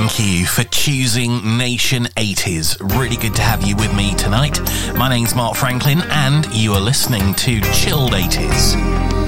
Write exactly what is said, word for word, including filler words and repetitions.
thank you for choosing Nation eighties. Really good to have you with me tonight. My name's Mark Franklin and you are listening to Chilled eighties.